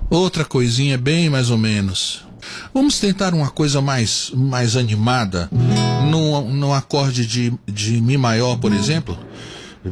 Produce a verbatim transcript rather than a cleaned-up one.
Outra coisinha bem mais ou menos. Vamos tentar uma coisa mais, mais animada, num, num acorde de, de Mi maior, por exemplo.